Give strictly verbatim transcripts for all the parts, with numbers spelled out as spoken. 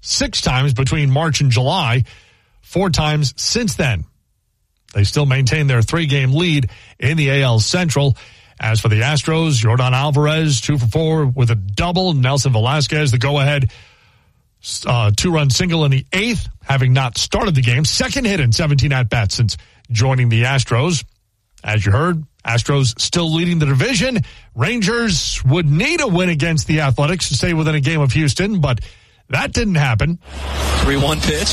six times between March and July, four times since then. They still maintain their three-game lead in the A L Central. As for the Astros, Yordan Alvarez, two for four with a double. Nelson Velasquez, the go-ahead uh, two-run single in the eighth, having not started the game. Second hit in seventeen at-bats since joining the Astros. As you heard, Astros still leading the division. Rangers would need a win against the Athletics to stay within a game of Houston, but that didn't happen. three one pitch.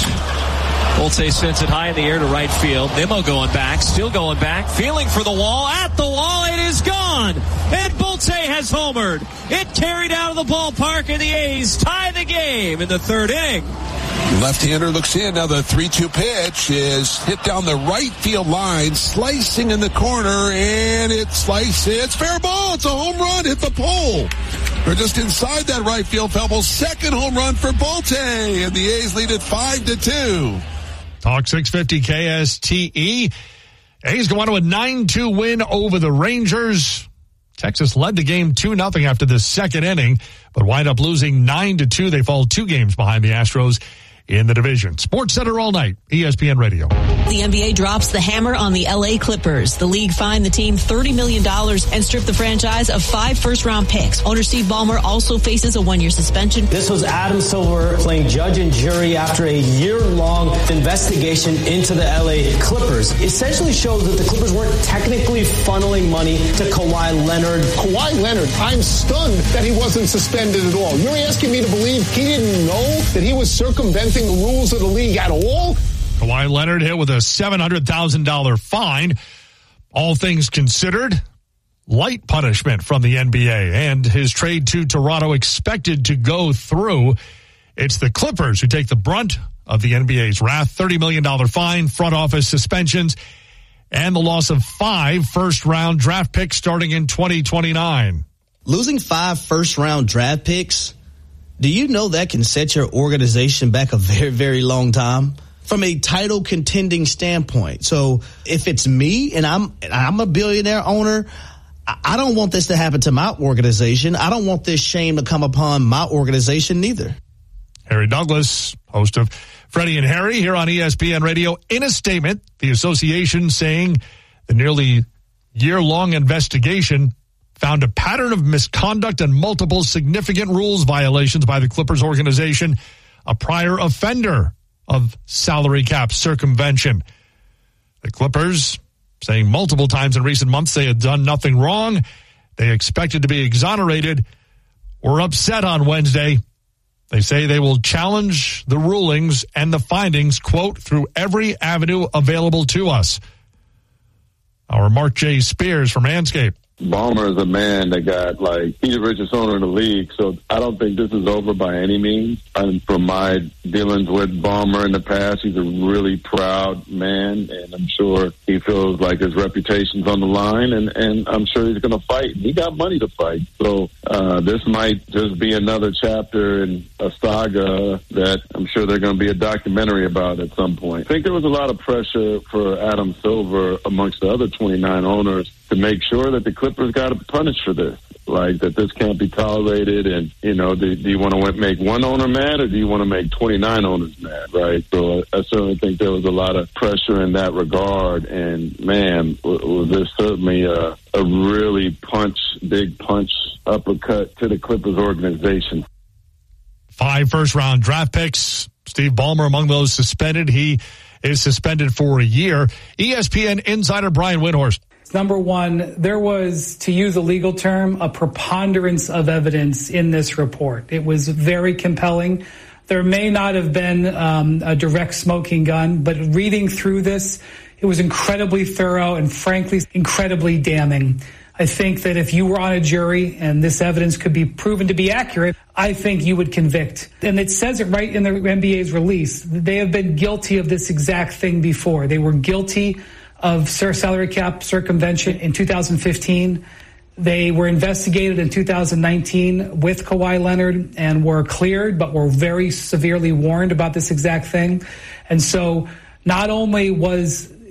Bolte sends it high in the air to right field. Nimmo going back, still going back, feeling for the wall. At the wall, it is gone. And Bolte has homered. It carried out of the ballpark, and the A's tie the game in the third inning. Left-hander looks in. Now the three two pitch is hit down the right field line, slicing in the corner, and it slices. It's fair ball. It's a home run. Hit the pole. They're just inside that right field. Felble's second home run for Bolte, and the A's lead it five to two. Talk six fifty K S T E. A's go on to a nine two win over the Rangers. Texas led the game two nothing after the second inning, but wind up losing nine to two. They fall two games behind the Astros in the division. Sports Center all night, E S P N Radio. The N B A drops the hammer on the L A Clippers. The league fined the team thirty million dollars and stripped the franchise of five first-round picks. Owner Steve Ballmer also faces a one-year suspension. This was Adam Silver playing judge and jury after a year-long investigation into the L A Clippers. Essentially shows that the Clippers weren't technically funneling money to Kawhi Leonard. Kawhi Leonard, I'm stunned that he wasn't suspended at all. You're asking me to believe he didn't know that he was circumventing the rules of the league at all? Kawhi Leonard hit with a seven hundred thousand dollars fine. All things considered, light punishment from the N B A, and his trade to Toronto expected to go through. It's the Clippers who take the brunt of the N B A's wrath. thirty million dollars fine, front office suspensions, and the loss of five first-round draft picks starting in twenty twenty-nine. Losing five first-round draft picks, do you know that can set your organization back a very, very long time from a title contending standpoint? So if it's me and I'm I'm a billionaire owner, I don't want this to happen to my organization. I don't want this shame to come upon my organization neither. Harry Douglas, host of Freddie and Harry here on E S P N Radio. In a statement, the association saying the nearly year-long investigation found a pattern of misconduct and multiple significant rules violations by the Clippers organization, a prior offender of salary cap circumvention. The Clippers saying multiple times in recent months they had done nothing wrong. They expected to be exonerated. Were upset on Wednesday. They say they will challenge the rulings and the findings, quote, through every avenue available to us. Our Mark J. Spears from Manscaped. Ballmer is a man that got, like, he's the richest owner in the league, so I don't think this is over by any means. And from my dealings with Ballmer in the past, he's a really proud man, and I'm sure he feels like his reputation's on the line, and, and I'm sure he's going to fight. He got money to fight, so uh, this might just be another chapter in a saga that I'm sure there's going to be a documentary about at some point. I think there was a lot of pressure for Adam Silver amongst the other twenty-nine owners to make sure that the Clippers got punished for this, like that this can't be tolerated. And, you know, do, do you want to make one owner mad or do you want to make twenty-nine owners mad, right? So I certainly think there was a lot of pressure in that regard. And, man, was this certainly a, a really punch, big punch, uppercut to the Clippers organization. Five first-round draft picks. Steve Ballmer among those suspended. He is suspended for a year. E S P N insider Brian Windhorst. Number one, there was, to use a legal term, a preponderance of evidence in this report. It was very compelling. There may not have been um, a direct smoking gun, but reading through this, it was incredibly thorough and, frankly, incredibly damning. I think that if you were on a jury and this evidence could be proven to be accurate, I think you would convict. And it says it right in the N B A's release. They have been guilty of this exact thing before. They were guilty of salary cap circumvention in two thousand fifteen. They were investigated in two thousand nineteen with Kawhi Leonard and were cleared, but were very severely warned about this exact thing. And so not only was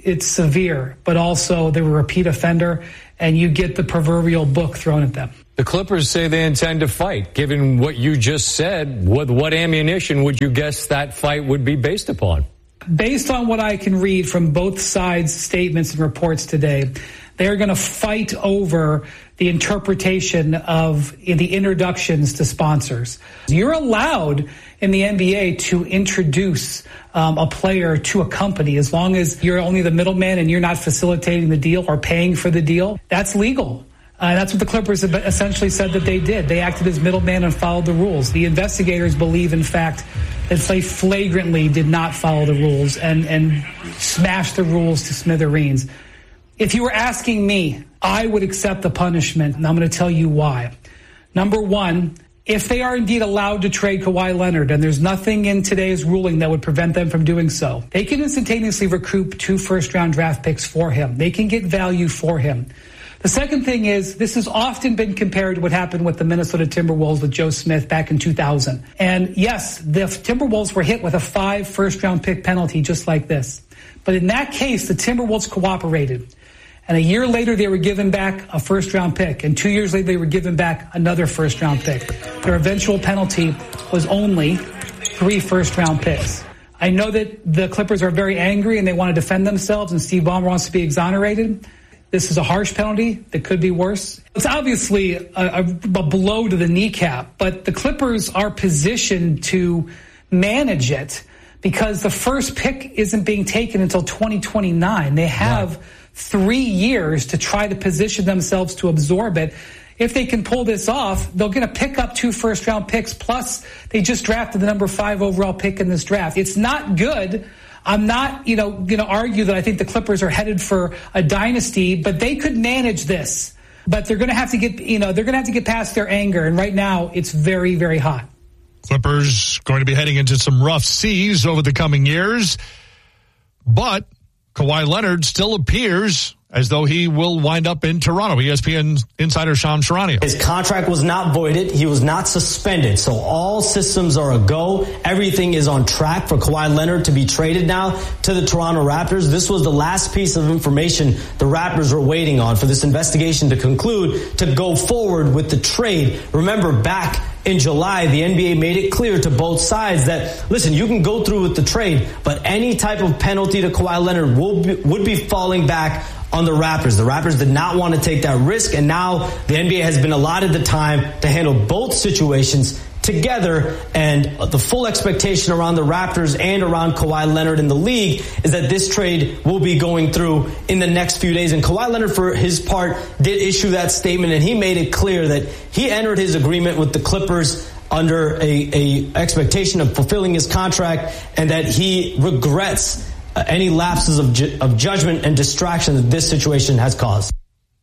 it's severe, but also they're a repeat offender, and you get the proverbial book thrown at them. The Clippers say they intend to fight. Given what you just said, what, what ammunition would you guess that fight would be based upon? Based on what I can read from both sides' statements and reports today, they're going to fight over the interpretation of the introductions to sponsors. You're allowed in the N B A to introduce um, a player to a company as long as you're only the middleman and you're not facilitating the deal or paying for the deal. That's legal. Uh, that's what the Clippers have essentially said that they did. They acted as middleman and followed the rules. The investigators believe, in fact, that they flagrantly did not follow the rules and, and smashed the rules to smithereens. If you were asking me, I would accept the punishment, and I'm going to tell you why. Number one, if they are indeed allowed to trade Kawhi Leonard, and there's nothing in today's ruling that would prevent them from doing so, they can instantaneously recoup two first-round draft picks for him. They can get value for him. The second thing is, this has often been compared to what happened with the Minnesota Timberwolves with Joe Smith back in two thousand. And yes, the Timberwolves were hit with a five first-round pick penalty just like this. But in that case, the Timberwolves cooperated. And a year later, they were given back a first-round pick. And two years later, they were given back another first-round pick. Their eventual penalty was only three first-round picks. I know that the Clippers are very angry and they want to defend themselves, and Steve Ballmer wants to be exonerated. This is a harsh penalty that could be worse. It's obviously a, a, a blow to the kneecap, but the Clippers are positioned to manage it because the first pick isn't being taken until twenty twenty-nine. They have right. three years to try to position themselves to absorb it. If they can pull this off, they're going to pick up two first-round picks, plus they just drafted the number five overall pick in this draft. It's not good. I'm not, you know, going to argue that I think the Clippers are headed for a dynasty, but they could manage this. But they're going to have to get, you know, they're going to have to get past their anger. And right now, it's very, very hot. Clippers going to be heading into some rough seas over the coming years. But Kawhi Leonard still appears as though he will wind up in Toronto. E S P N insider Shams Charania. His contract was not voided. He was not suspended. So all systems are a go. Everything is on track for Kawhi Leonard to be traded now to the Toronto Raptors. This was the last piece of information the Raptors were waiting on for this investigation to conclude, to go forward with the trade. Remember, back in July, the N B A made it clear to both sides that, listen, you can go through with the trade, but any type of penalty to Kawhi Leonard will be, would be falling back on the Raptors. The Raptors did not want to take that risk, and now the N B A has been allotted the time to handle both situations together, and the full expectation around the Raptors and around Kawhi Leonard in the league is that this trade will be going through in the next few days. And Kawhi Leonard, for his part, did issue that statement, and he made it clear that he entered his agreement with the Clippers under a, a expectation of fulfilling his contract, and that he regrets uh, any lapses of, ju- of judgment and distraction that this situation has caused.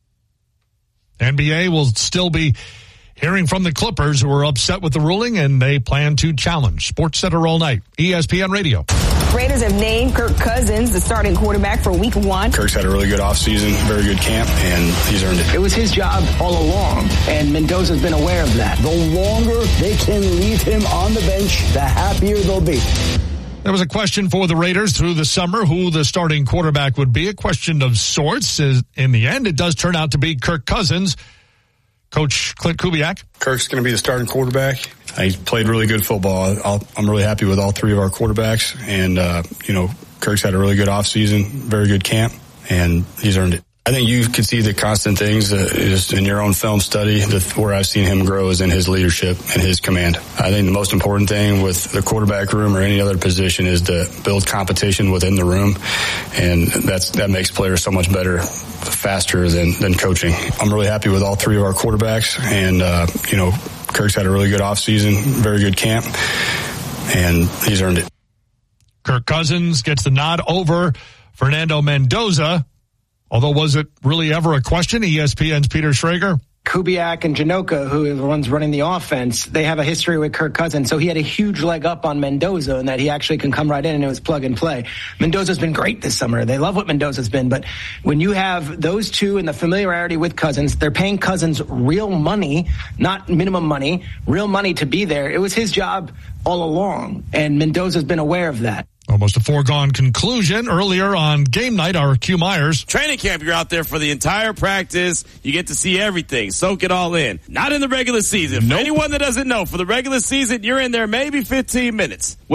N B A will still be hearing from the Clippers, who are upset with the ruling, and they plan to challenge. Sports Center all night. E S P N Radio. Raiders have named Kirk Cousins the starting quarterback for week one. Kirk's had a really good offseason, very good camp, and he's earned it. It was his job all along, and Mendoza's been aware of that. The longer they can leave him on the bench, the happier they'll be. There was a question for the Raiders through the summer who the starting quarterback would be. A question of sorts. In the end, it does turn out to be Kirk Cousins. Coach Clint Kubiak. Kirk's going to be the starting quarterback. He's played really good football. I'll, I'm really happy with all three of our quarterbacks. And, uh, you know, Kirk's had a really good offseason, very good camp, and he's earned it. I think you can see the constant things uh, just in your own film study. The, where I've seen him grow is in his leadership and his command. I think the most important thing with the quarterback room or any other position is to build competition within the room, and that's that makes players so much better, faster than than coaching. I'm really happy with all three of our quarterbacks, and uh, you know, Kirk's had a really good offseason, very good camp, and he's earned it. Kirk Cousins gets the nod over Fernando Mendoza. Although, was it really ever a question? E S P N's Peter Schrager. Kubiak and Janoka, who are the ones running the offense, they have a history with Kirk Cousins. So he had a huge leg up on Mendoza in that he actually can come right in and it was plug and play. Mendoza's been great this summer. They love what Mendoza's been. But when you have those two and the familiarity with Cousins, they're paying Cousins real money, not minimum money, real money to be there. It was his job all along. And Mendoza's been aware of that. Almost a foregone conclusion. Earlier on game night, our Q Myers. Training camp, you're out there for the entire practice. You get to see everything. Soak it all in. Not in the regular season. Nope. For anyone that doesn't know, for the regular season, you're in there maybe fifteen minutes.